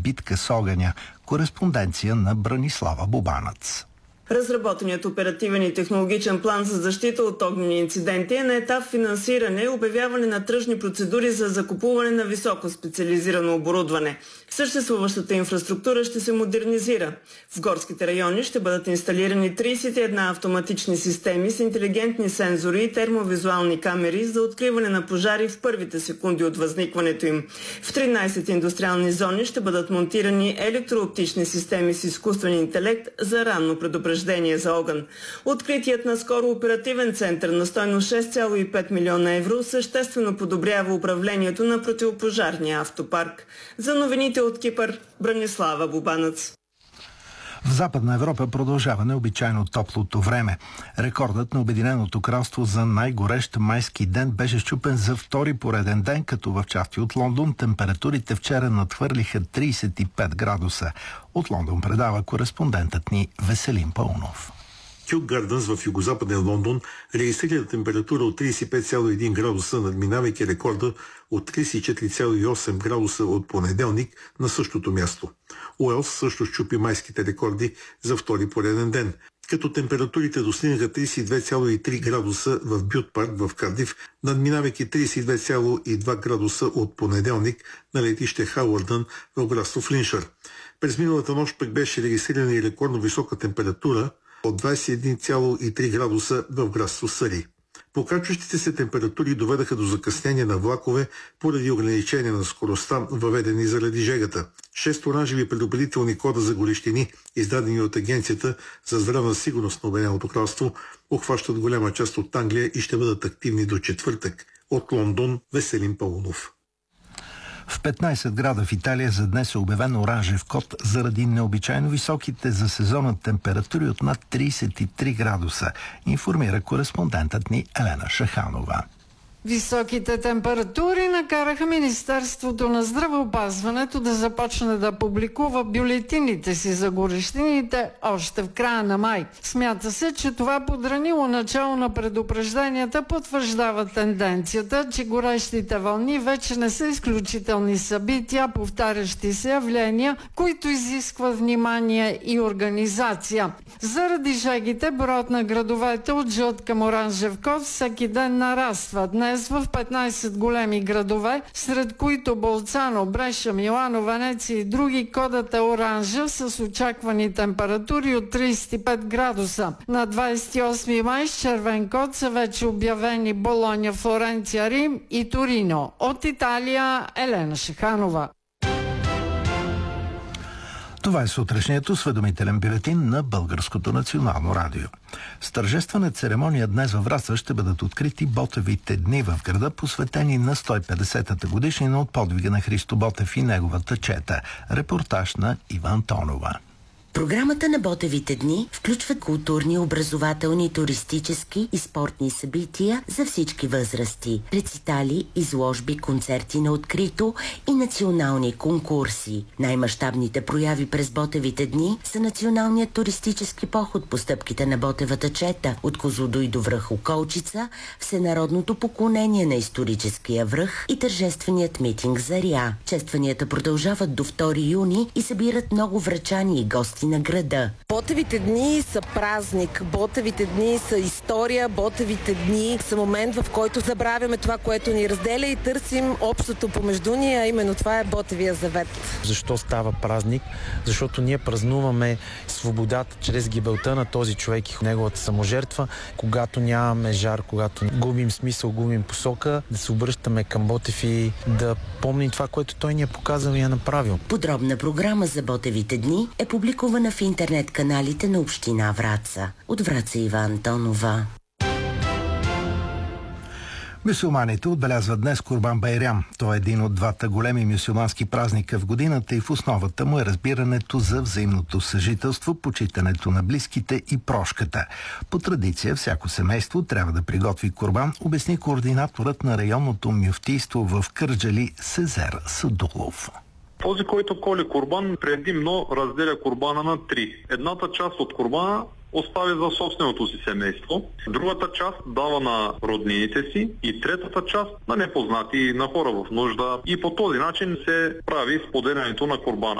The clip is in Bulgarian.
битка с огъня. Кореспонденция на Бранислава Бубанец. Разработеният оперативен и технологичен план за защита от огнени инциденти е на етап финансиране и обявяване на тръжни процедури за закупуване на високо специализирано оборудване. Съществуващата инфраструктура ще се модернизира. В горските райони ще бъдат инсталирани 31 автоматични системи с интелигентни сензори и термовизуални камери за откриване на пожари в първите секунди от възникването им. В 13 индустриални зони ще бъдат монтирани електрооптични системи с изкуствен интелект за ранно предупреждение за огън. Откритият наскоро оперативен център на стойност 6,5 милиона евро съществено подобрява управлението на противопожарния автопарк. За новините от Кипър, Бранислава Бубанец. В Западна Европа продължава необичайно топлото време. Рекордът на Обединеното кралство за най-горещ майски ден беше счупен за втори пореден ден, като в части от Лондон температурите вчера надхвърлиха 35 градуса. От Лондон предава кореспондентът ни Веселин Паунов. Кюк Гардънс в югозападен Лондон регистрира температура от 35,1 градуса, надминавайки рекорда от 34,8 градуса от понеделник на същото място. Уелс също счупи майските рекорди за втори пореден ден, като температурите достигнаха 32,3 градуса в Бют парк в Кардиф, надминавайки 32,2 градуса от понеделник на летище Хауърдън в градство Флиншър. През миналата нощ пък беше регистрирана и рекордно висока температура от 21,3 градуса в градство Съри. Покачващите се температури доведаха до закъснение на влакове поради ограничение на скоростта, въведени заради жегата. 6 оранжеви предупредителни кода за горещини, издадени от Агенцията за здравна сигурност на Обединеното кралство, обхващат голяма част от Англия и ще бъдат активни до четвъртък. От Лондон, Веселин Паунов. В 15 града в Италия за днес е обявен оранжев код заради необичайно високите за сезона температури от над 33 градуса, информира кореспондентът ни Елена Шаханова. Високите температури накараха Министерството на здравеопазването да започне да публикува бюлетините си за горещините още в края на май. Смята се, че това подранило начало на предупрежденията потвърждава тенденцията, че горещите вълни вече не са изключителни събития, повтарящи се явления, които изискват внимание и организация. Заради жегите, броят на градовете от жълт към оранжев код всеки ден нараства. Днес в 15 големи градове, сред които Болцано, Бреша, Милано, Венеция и други, кодът е оранжев с очаквани температури от 35 градуса. На 28 май с червен код са вече обявени Болоня, Флоренция, Рим и Торино. От Италия, Елена Шаханова. Това е сутрешният осведомителен бюлетин на Българското национално радио. С тържествена церемония днес във Враца ще бъдат открити Ботевите дни в града, посветени на 150-та годишнина от подвига на Христо Ботев и неговата чета. Репортаж на Иван Тонова. Програмата на Ботевите дни включва културни, образователни, туристически и спортни събития за всички възрасти, рецитали, изложби, концерти на открито и национални конкурси. Най-мащабните прояви през Ботевите дни са националният туристически поход по стъпките на Ботевата чета от Козлодуй до връх Околчица, всенародното поклонение на историческия връх и тържественият митинг Заря. Честванията продължават до 2 юни и събират много врачани и гости на града. Ботевите дни са празник, Ботевите дни са история, Ботевите дни са момент, в който забравяме това, което ни разделя и търсим общото помежду ни, а именно това е Ботевия завет. Защо става празник? Защото ние празнуваме свободата чрез гибелта на този човек и неговата саможертва. Когато нямаме жар, когато губим смисъл, губим посока, да се обръщаме към Ботев и да помним това, което той ни е показал и е направил. Подробна програма за Ботевите дни е публикувана в интернет каналите на община Враца. От Враца Иван Антонова. Мюсюлманите отбелязват днес Курбан Байрам. Той е един от двата големи мюсюлмански празника в годината и в основата му е разбирането за взаимното съжителство, почитането на близките и прошката. По традиция всяко семейство трябва да приготви курбан, обясни координаторът на районното мюфтийство в Кърджали Сезер Садулов. Този, който коли курбан, предимно разделя курбана на 3. Едната част от курбана остави за собственото си семейство, другата част дава на роднините си и третата част на непознати, на хора в нужда. И по този начин се прави споделянето на курбана.